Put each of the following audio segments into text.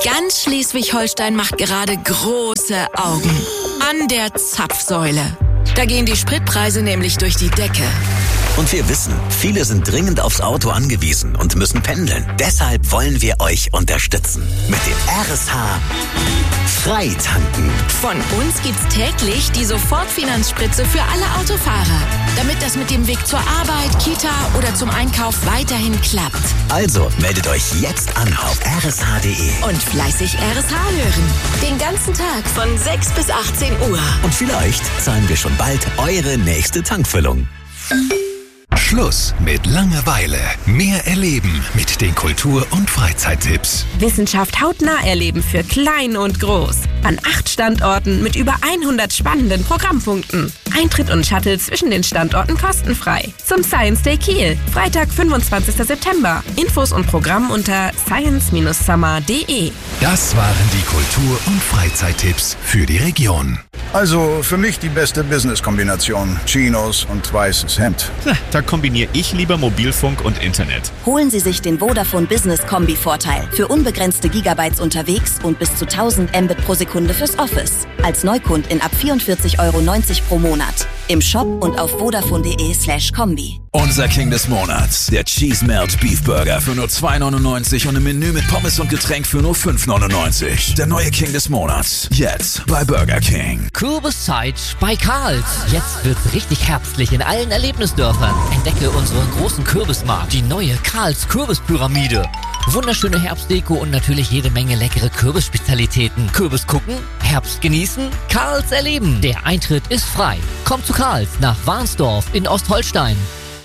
Ganz Schleswig-Holstein macht gerade große Augen. An der Zapfsäule. Da gehen die Spritpreise nämlich durch die Decke. Und wir wissen, viele sind dringend aufs Auto angewiesen und müssen pendeln. Deshalb wollen wir euch unterstützen. Mit dem RSH Freitanken. Von uns gibt's täglich die Sofortfinanzspritze für alle Autofahrer. Damit das mit dem Weg zur Arbeit, Kita oder zum Einkauf weiterhin klappt. Also meldet euch jetzt an auf rsh.de. Und fleißig RSH hören. Den ganzen Tag von 6 bis 18 Uhr. Und vielleicht zahlen wir schon bald eure nächste Tankfüllung. Schluss mit Langeweile. Mehr erleben mit den Kultur- und Freizeittipps. Wissenschaft hautnah erleben für klein und groß. An 8 Standorten mit über 100 spannenden Programmpunkten. Eintritt und Shuttle zwischen den Standorten kostenfrei. Zum Science Day Kiel, Freitag, 25. September. Infos und Programm unter science-summer.de. Das waren die Kultur- und Freizeittipps für die Region. Also für mich die beste Business-Kombination. Chinos und weißes Hemd. Da kombiniere ich lieber Mobilfunk und Internet. Holen Sie sich den Vodafone Business Kombi-Vorteil. Für unbegrenzte Gigabytes unterwegs und bis zu 1000 Mbit pro Sekunde fürs Office. Als Neukundin ab 44,90 € pro Monat. Im Shop und auf vodafone.de/kombi. Unser King des Monats, der Cheese Melt Beef Burger für nur 2,99 € und im Menü mit Pommes und Getränk für nur 5,99 €. Der neue King des Monats, jetzt bei Burger King. Kürbiszeit bei Karls. Jetzt wird's richtig herbstlich in allen Erlebnisdörfern. Entdecke unseren großen Kürbismarkt, die neue Karls Kürbispyramide. Wunderschöne Herbstdeko und natürlich jede Menge leckere Kürbisspezialitäten. Kürbis gucken, Herbst genießen, Karls erleben. Der Eintritt ist frei. Kommt zu Karls nach Warnsdorf in Ostholstein.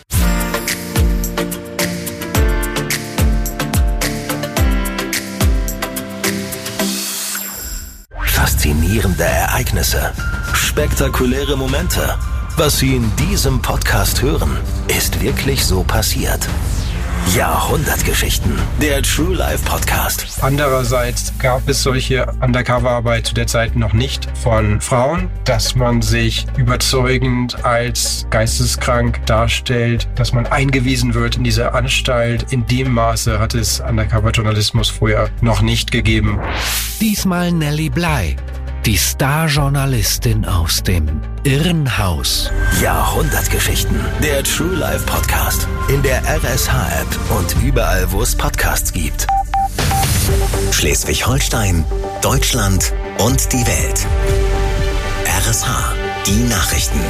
Faszinierende Ereignisse, spektakuläre Momente. Was Sie in diesem Podcast hören, ist wirklich so passiert. Jahrhundertgeschichten, der True Life Podcast. Andererseits gab es solche Undercover-Arbeit zu der Zeit noch nicht von Frauen, dass man sich überzeugend als geisteskrank darstellt, dass man eingewiesen wird in diese Anstalt. In dem Maße hat es Undercover-Journalismus vorher noch nicht gegeben. Diesmal Nelly Bly, die Star-Journalistin aus dem Irrenhaus. Jahrhundertgeschichten, der True Life Podcast. In der RSH-App und überall, wo es Podcasts gibt. Schleswig-Holstein, Deutschland und die Welt. RSH, die Nachrichten.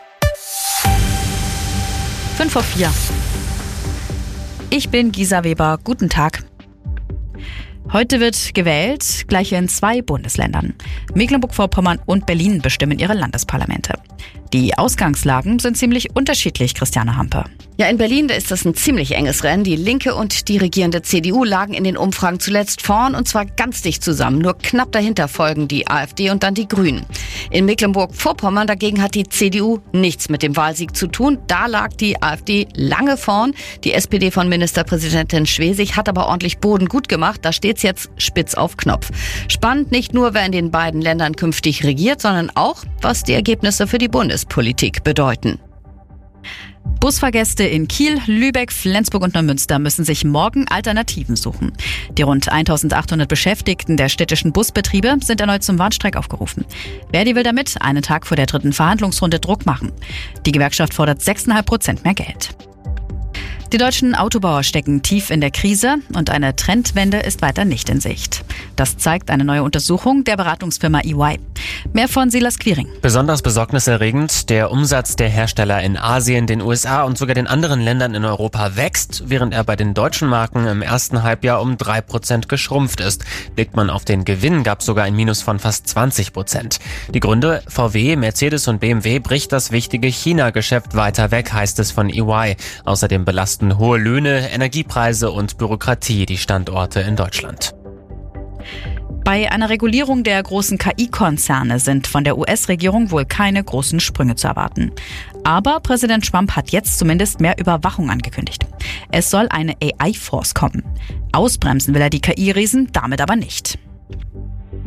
5:04. Ich bin Gisa Weber. Guten Tag. Heute wird gewählt, gleich in 2 Bundesländern. Mecklenburg-Vorpommern und Berlin bestimmen ihre Landesparlamente. Die Ausgangslagen sind ziemlich unterschiedlich, Christiane Hampe. Ja, in Berlin, da ist das ein ziemlich enges Rennen. Die Linke und die regierende CDU lagen in den Umfragen zuletzt vorn und zwar ganz dicht zusammen. Nur knapp dahinter folgen die AfD und dann die Grünen. In Mecklenburg-Vorpommern dagegen hat die CDU nichts mit dem Wahlsieg zu tun. Da lag die AfD lange vorn. Die SPD von Ministerpräsidentin Schwesig hat aber ordentlich Boden gut gemacht. Da steht's jetzt spitz auf Knopf. Spannend nicht nur, wer in den beiden Ländern künftig regiert, sondern auch, was die Ergebnisse für die Bundespolitik bedeuten. Busfahrgäste in Kiel, Lübeck, Flensburg und Neumünster müssen sich morgen Alternativen suchen. Die rund 1800 Beschäftigten der städtischen Busbetriebe sind erneut zum Warnstreik aufgerufen. Verdi will damit einen Tag vor der 3. Verhandlungsrunde Druck machen. Die Gewerkschaft fordert 6,5% mehr Geld. Die deutschen Autobauer stecken tief in der Krise und eine Trendwende ist weiter nicht in Sicht. Das zeigt eine neue Untersuchung der Beratungsfirma EY. Mehr von Silas Quiring. Besonders besorgniserregend, der Umsatz der Hersteller in Asien, den USA und sogar den anderen Ländern in Europa wächst, während er bei den deutschen Marken im ersten Halbjahr um 3% geschrumpft ist. Blickt man auf den Gewinn, gab es sogar ein Minus von fast 20%. Die Gründe: VW, Mercedes und BMW bricht das wichtige China-Geschäft weiter weg, heißt es von EY. Außerdem belasten hohe Löhne, Energiepreise und Bürokratie die Standorte in Deutschland. Bei einer Regulierung der großen KI-Konzerne sind von der US-Regierung wohl keine großen Sprünge zu erwarten. Aber Präsident Trump hat jetzt zumindest mehr Überwachung angekündigt. Es soll eine AI-Force kommen. Ausbremsen will er die KI-Riesen damit aber nicht.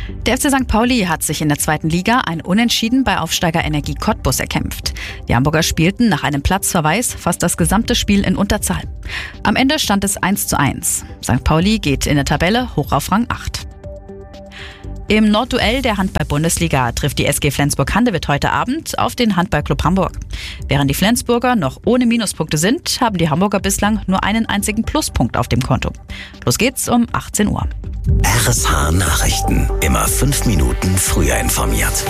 Der FC St. Pauli hat sich in der 2. Liga ein Unentschieden bei Aufsteiger Energie Cottbus erkämpft. Die Hamburger spielten nach einem Platzverweis fast das gesamte Spiel in Unterzahl. Am Ende stand es 1:1. St. Pauli geht in der Tabelle hoch auf Rang 8. Im Nordduell der Handball-Bundesliga trifft die SG Flensburg-Handewitt heute Abend auf den Handballclub Hamburg. Während die Flensburger noch ohne Minuspunkte sind, haben die Hamburger bislang nur einen einzigen Pluspunkt auf dem Konto. Los geht's um 18 Uhr. RSH Nachrichten. Immer 5 Minuten früher informiert.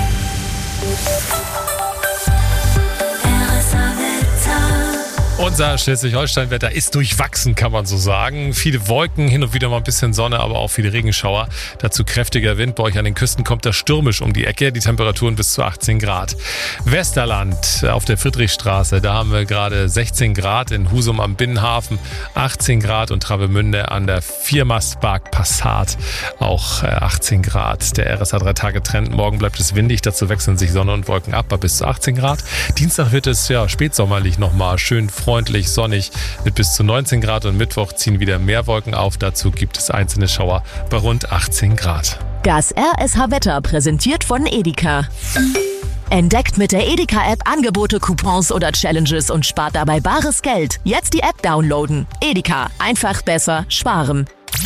Unser Schleswig-Holstein-Wetter ist durchwachsen, kann man so sagen. Viele Wolken, hin und wieder mal ein bisschen Sonne, aber auch viele Regenschauer. Dazu kräftiger Wind. Bei euch an den Küsten kommt das stürmisch um die Ecke. Die Temperaturen bis zu 18 Grad. Westerland auf der Friedrichstraße, da haben wir gerade 16 Grad. In Husum am Binnenhafen 18 Grad und Travemünde an der Viermastpark Passat auch 18 Grad. Der RSH 3-Tage-Trend. Morgen bleibt es windig, dazu wechseln sich Sonne und Wolken ab bei bis zu 18 Grad. Dienstag wird es spätsommerlich nochmal schön freundlich, sonnig mit bis zu 19 Grad und Mittwoch ziehen wieder mehr Wolken auf. Dazu gibt es einzelne Schauer bei rund 18 Grad. Das RSH-Wetter präsentiert von Edeka. Entdeckt mit der Edeka-App Angebote, Coupons oder Challenges und spart dabei bares Geld. Jetzt die App downloaden. Edeka. Einfach besser sparen.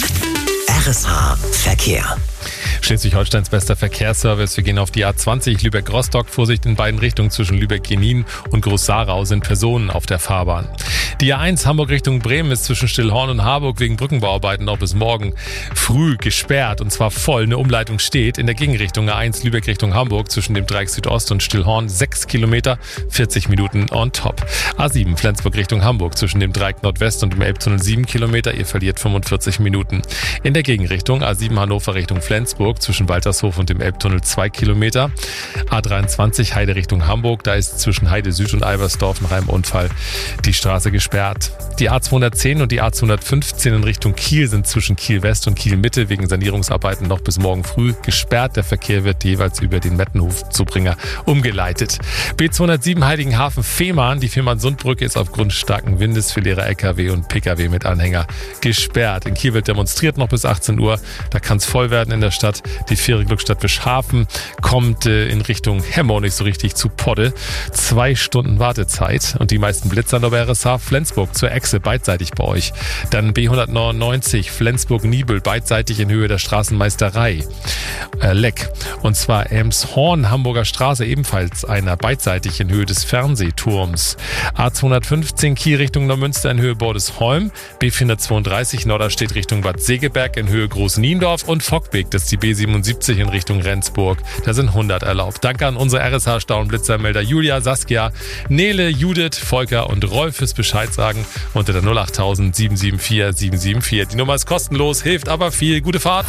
RSH Verkehr. Schleswig-Holsteins bester Verkehrsservice. Wir gehen auf die A20 Lübeck-Rostock. Vorsicht in beiden Richtungen zwischen Lübeck-Genin und Groß-Sarau sind Personen auf der Fahrbahn. Die A1 Hamburg Richtung Bremen ist zwischen Stillhorn und Harburg wegen Brückenbauarbeiten noch bis morgen früh gesperrt und zwar voll. Eine Umleitung steht in der Gegenrichtung A1 Lübeck Richtung Hamburg zwischen dem Dreieck Südost und Stillhorn 6 Kilometer, 40 Minuten on top. A7 Flensburg Richtung Hamburg zwischen dem Dreieck Nordwest und dem Elbtunnel 7 Kilometer, ihr verliert 45 Minuten. In der Gegenrichtung A7 Hannover Richtung Flensburg zwischen Waltershof und dem Elbtunnel 2 Kilometer. A23 Heide Richtung Hamburg, da ist zwischen Heide Süd und Albersdorf nach einem Unfall die Straße gesperrt. Die A210 und die A215 in Richtung Kiel sind zwischen Kiel West und Kiel Mitte wegen Sanierungsarbeiten noch bis morgen früh gesperrt. Der Verkehr wird jeweils über den Mettenhof-Zubringer umgeleitet. B207 Heiligenhafen-Fehmarn, die Fehmarn-Sundbrücke ist aufgrund starken Windes für leere LKW und PKW mit Anhänger gesperrt. In Kiel wird demonstriert noch bis 18 Uhr. Da kann es voll werden in der Stadt. Die Fähre Glückstadt Wischhafen kommt in Richtung Hemmoor nicht so richtig zu Podde. 2 Stunden Wartezeit und die meisten Blitzer noch bei RSH Flensburg zur Echse beidseitig bei euch. Dann B199 Flensburg-Niebel beidseitig in Höhe der Straßenmeisterei. Leck. Und zwar Elmshorn Hamburger Straße ebenfalls einer beidseitig in Höhe des Fernsehturms. A215 Kiel Richtung Neumünster in Höhe Bordesholm. B432 Norderstedt Richtung Bad Segeberg in Höhe Groß-Niendorf und Fockbeek, das ist die B77 in Richtung Rendsburg. Da sind 100 erlaubt. Danke an unsere RSH-Stauenblitzermelder Julia, Saskia, Nele, Judith, Volker und Rolf fürs Bescheid sagen unter der 08000 774 774. Die Nummer ist kostenlos, hilft aber viel. Gute Fahrt.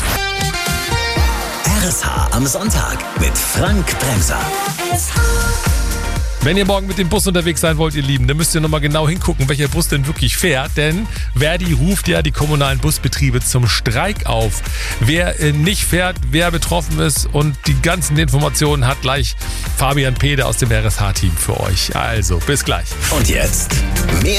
RSH am Sonntag mit Frank Bremser. Wenn ihr morgen mit dem Bus unterwegs sein wollt, ihr Lieben, dann müsst ihr nochmal genau hingucken, welcher Bus denn wirklich fährt. Denn Verdi ruft ja die kommunalen Busbetriebe zum Streik auf. Wer nicht fährt, wer betroffen ist und die ganzen Informationen hat gleich Fabian Pede aus dem RSH-Team für euch. Also, bis gleich. Und jetzt mehr